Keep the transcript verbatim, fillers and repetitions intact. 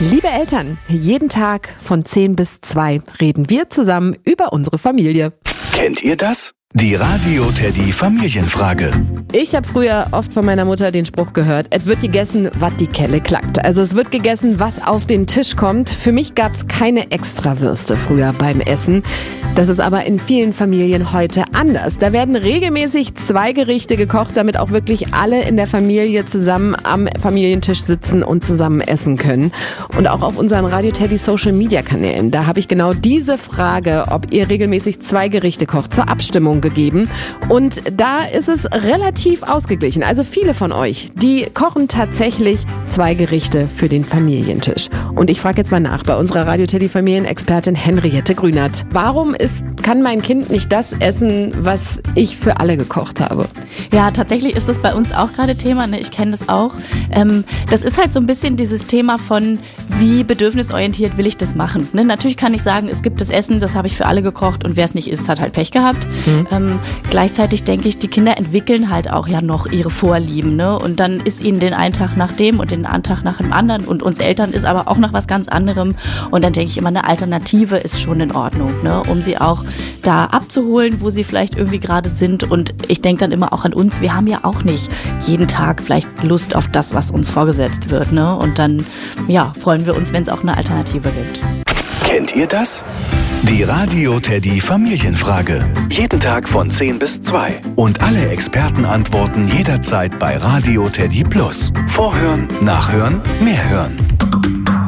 Liebe Eltern, jeden Tag von zehn bis zwei reden wir zusammen über unsere Familie. Kennt ihr das? Die Radio Teddy Familienfrage. Ich habe früher oft von meiner Mutter den Spruch gehört, es wird gegessen, was die Kelle klackt. Also es wird gegessen, was auf den Tisch kommt. Für mich gab es keine Extrawürste früher beim Essen. Das ist aber in vielen Familien heute anders. Da werden regelmäßig zwei Gerichte gekocht, damit auch wirklich alle in der Familie zusammen am Familientisch sitzen und zusammen essen können. Und auch auf unseren Radio Teddy Social Media Kanälen. Da habe ich genau diese Frage, ob ihr regelmäßig zwei Gerichte kocht, zur Abstimmung gegeben. Und da ist es relativ ausgeglichen. Also viele von euch, die kochen tatsächlich zwei Gerichte für den Familientisch. Und ich frage jetzt mal nach bei unserer Radio Teddy Familienexpertin Henriette Grünert. Warum ist, kann mein Kind nicht das essen, was ich für alle gekocht habe? Ja, tatsächlich ist das bei uns auch gerade Thema. Ne? Ich kenne das auch. Ähm, das ist halt so ein bisschen dieses Thema von, wie bedürfnisorientiert will ich das machen. Ne? Natürlich kann ich sagen, es gibt das Essen, das habe ich für alle gekocht und wer es nicht isst, hat halt Pech gehabt. Mhm. Ähm, gleichzeitig denke ich, die Kinder entwickeln halt auch ja noch ihre Vorlieben. Ne? Und dann ist ihnen den einen Tag nach dem und den anderen Tag nach dem anderen und uns Eltern ist aber auch nach was ganz anderem. Und dann denke ich immer, eine Alternative ist schon in Ordnung, ne? Um sie auch da abzuholen, wo sie vielleicht irgendwie gerade sind. Und ich denke dann immer auch an uns, wir haben ja auch nicht jeden Tag vielleicht Lust auf das, was uns vorgesetzt wird. Ne? Und dann ja, freuen wir uns, wenn es auch eine Alternative gibt. Kennt ihr das? Die Radio Teddy Familienfrage. Jeden Tag von zehn bis zwei. Und alle Experten antworten jederzeit bei Radio Teddy Plus. Vorhören, nachhören, mehr hören.